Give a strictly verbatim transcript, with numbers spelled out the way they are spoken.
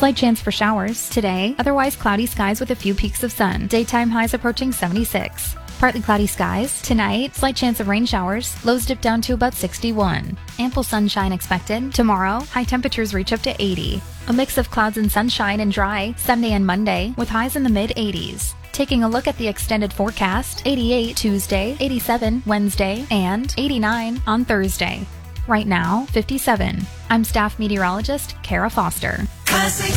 Slight chance for showers today, otherwise cloudy skies with a few peaks of sun. Daytime highs approaching seventy-six. Partly cloudy skies. Tonight, slight chance of rain showers. Lows dip down to about sixty-one. Ample sunshine expected. Tomorrow, high temperatures reach up to eighty. A mix of clouds and sunshine and dry Sunday and Monday with highs in the mid eighties. Taking a look at the extended forecast, eighty-eight Tuesday, eighty-seven Wednesday, and eighty-nine on Thursday. Right now, fifty-seven. I'm staff meteorologist Kara Foster.